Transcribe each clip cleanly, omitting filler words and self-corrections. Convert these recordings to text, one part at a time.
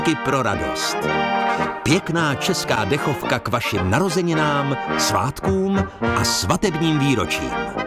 pro radost. Pěkná česká dechovka k vašim narozeninám, svátkům a svatebním výročím.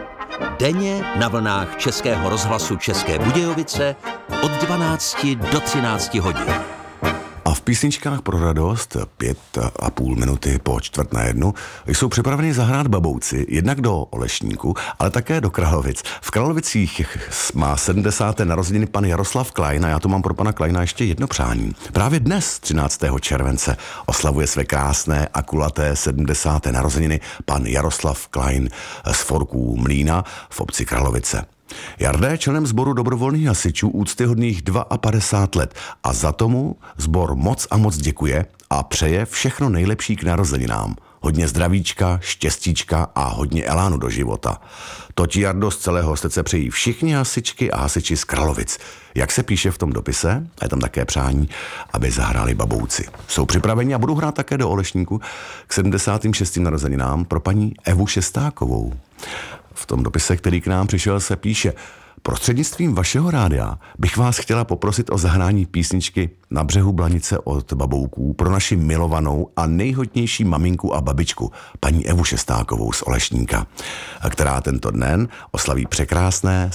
Denně na vlnách Českého rozhlasu České Budějovice od 12 do 13 hodin. A v písničkách pro radost 5,5 minuty po 12:45 jsou připraveni zahrát babouci jednak do Olešníku, ale také do Kralovic. V Kralovicích má 70. narozeniny pan Jaroslav Klein a já tu mám pro pana Kleina ještě jedno přání. Právě dnes, 13. července, oslavuje své krásné a kulaté 70. narozeniny pan Jaroslav Klein z Forků Mlýna v obci Kralovice. Jarda je členem sboru dobrovolných hasičů úctyhodných 52 let a za tomu sbor moc a moc děkuje a přeje všechno nejlepší k narozeninám. Hodně zdravíčka, štěstíčka a hodně elánu do života. To ti, Jardo, z celého srdce přejí všichni hasičky a hasiči z Kralovic. Jak se píše v tom dopise, a je tam také přání, aby zahráli babouci. Jsou připraveni a budou hrát také do Olešníku k 76. narozeninám pro paní Evu Šestákovou. V tom dopise, který k nám přišel, se píše: prostřednictvím vašeho rádia bych vás chtěla poprosit o zahrání písničky Na břehu Blanice od Babouků pro naši milovanou a nejhodnější maminku a babičku, paní Evu Šestákovou z Olešníka, která tento den oslaví překrásné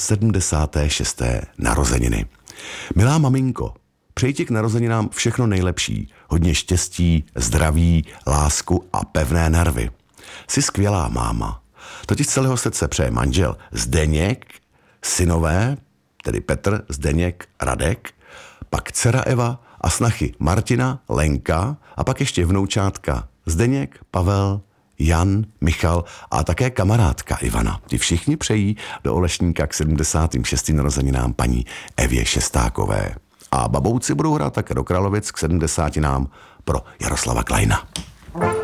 76. narozeniny. Milá maminko, přeji ti k narozeninám všechno nejlepší, hodně štěstí, zdraví, lásku a pevné nervy. Jsi skvělá máma. To ti z celého srdce přeje manžel Zdeněk, synové, tedy Petr, Zdeněk, Radek, pak dcera Eva a snachy Martina, Lenka a pak ještě vnoučátka Zdeněk, Pavel, Jan, Michal a také kamarádka Ivana. Ti všichni přejí do Olešníka k 76. narozeninám paní Evě Šestákové. A babouci budou hrát také do Kralovic k 70. pro Jaroslava Kleina.